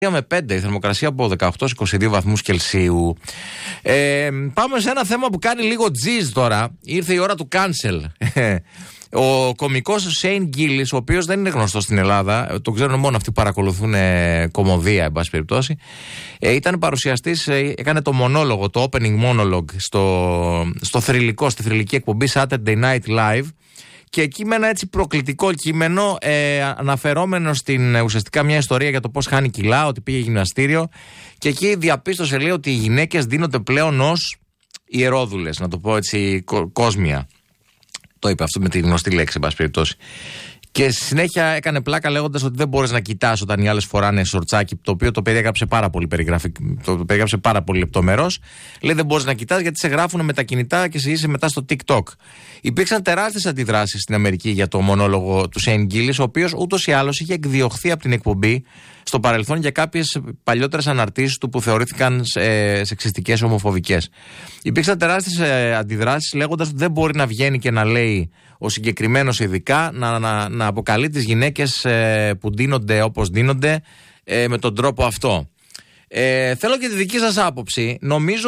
με 5, η θερμοκρασία από 18-22 βαθμούς Κελσίου. Πάμε σε ένα θέμα που κάνει λίγο τζιζ τώρα. Ήρθε η ώρα του cancel. Ο κωμικός Σέιν Γκίλις, ο οποίος δεν είναι γνωστός στην Ελλάδα, το ξέρουν μόνο αυτοί που παρακολουθούν κωμωδία, εν πάση περιπτώσει, ήταν παρουσιαστής, έκανε το μονόλογο, το opening monologue στη θρυλική εκπομπή Saturday Night Live. Και εκεί με ένα έτσι προκλητικό κείμενο, αναφερόμενο στην ουσιαστικά μια ιστορία για το πώς χάνει κιλά, ότι πήγε γυμναστήριο. Και εκεί διαπίστωσε, λέει, ότι οι γυναίκες δίνονται πλέον ως ιερόδουλες, να το πω έτσι, κόσμια. Το είπε αυτό με τη γνωστή λέξη, εν πάση περιπτώσει. Και στη συνέχεια έκανε πλάκα λέγοντας ότι δεν μπορείς να κοιτάς όταν οι άλλες φοράνε σορτσάκι, το οποίο το περιέγραψε πάρα πολύ λεπτομερώς. Λέει δεν μπορείς να κοιτάς γιατί σε γράφουν με τα κινητά και σε είσαι μετά στο TikTok. Υπήρξαν τεράστιες αντιδράσεις στην Αμερική για το μονόλογο του Σέιν Γκίλις, ο οποίος ούτως ή άλλως είχε εκδιωχθεί από την εκπομπή στο παρελθόν για κάποιες παλιότερες αναρτήσεις του που θεωρήθηκαν σεξιστικές, ομοφοβικές. Υπήρξαν τεράστιες αντιδράσεις λέγοντας ότι δεν μπορεί να βγαίνει και να λέει ο συγκεκριμένος ειδικά να αποκαλεί τις γυναίκες που ντύνονται όπως ντύνονται με τον τρόπο αυτό. Θέλω και τη δική σας άποψη. Νομίζω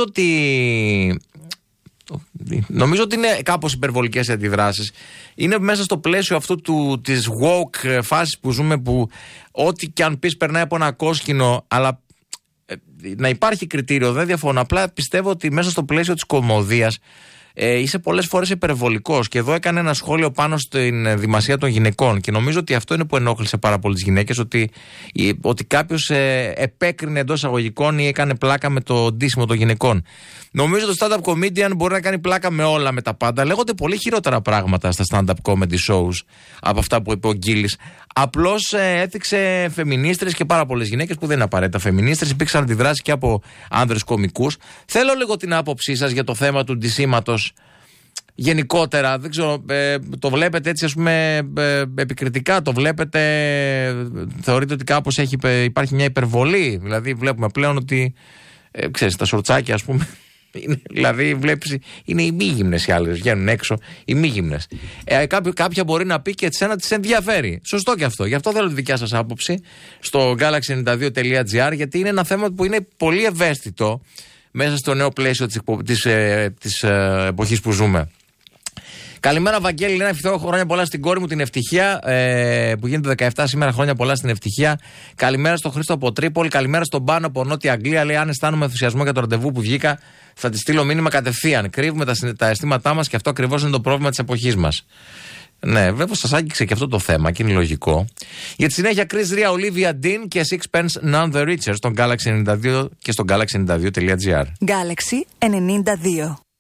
ότι είναι κάπως υπερβολικές οι αντιδράσεις. Είναι μέσα στο πλαίσιο αυτού της woke φάσης που ζούμε, που ό,τι και αν πεις περνάει από ένα κόσκινο, αλλά να υπάρχει κριτήριο, δεν διαφωνώ. Απλά πιστεύω ότι μέσα στο πλαίσιο της κωμωδίας είσαι πολλές φορές υπερβολικός. Και εδώ έκανε ένα σχόλιο πάνω στην δημασία των γυναικών. Και νομίζω ότι αυτό είναι που ενόχλησε πάρα πολύ τις γυναίκες. Ότι κάποιος επέκρινε εντός εισαγωγικών ή έκανε πλάκα με το ντύσιμο των γυναικών. Νομίζω το stand-up comedian μπορεί να κάνει πλάκα με όλα, με τα πάντα. Λέγονται πολύ χειρότερα πράγματα στα stand-up comedy shows από αυτά που είπε ο Γκίλις. Απλώς έθιξε φεμινίστρες και πάρα πολλές γυναίκες που δεν είναι απαραίτητα φεμινίστρες. Υπήρξαν αντιδράσεις και από άνδρες κωμικούς. Θέλω λίγο την άποψή σας για το θέμα του ντυσίματος. Γενικότερα, δεν ξέρω, το βλέπετε έτσι, ας πούμε, επικριτικά, το βλέπετε, θεωρείτε ότι κάπως υπάρχει μια υπερβολή? Δηλαδή βλέπουμε πλέον ότι, ξέρεις, τα σορτσάκια, ας πούμε, δηλαδή βλέπεις, είναι οι μη γυμνές οι άλλες, βγαίνουν έξω οι μη γυμνές. Κάποια μπορεί να πει και εσένα τις ενδιαφέρει. Σωστό και αυτό. Γι' αυτό θέλω τη δικιά σας άποψη στο galaxy92.gr, γιατί είναι ένα θέμα που είναι πολύ ευαίσθητο μέσα στο νέο πλαίσιο της εποχής που ζούμε. Καλημέρα, Βαγγέλη. Να ευχηθώ χρόνια πολλά στην κόρη μου, την Ευτυχία, που γίνεται 17 σήμερα. Χρόνια πολλά στην Ευτυχία. Καλημέρα στον Χρήστο από Τρίπολη. Καλημέρα στον Πάνο από Νότια Αγγλία. Λέει: αν αισθάνομαι ενθουσιασμό για το ραντεβού που βγήκα, θα τη στείλω μήνυμα κατευθείαν. Κρύβουμε τα αισθήματά μας και αυτό ακριβώς είναι το πρόβλημα της εποχής μας. Ναι, βέβαια σας άγγιξε και αυτό το θέμα και είναι λογικό. Για τη συνέχεια, Chris Ria, Olivia Dean και Sixpence None the Richer στον Galaxy 92 και στον Galaxy92.gr. Galaxy 92.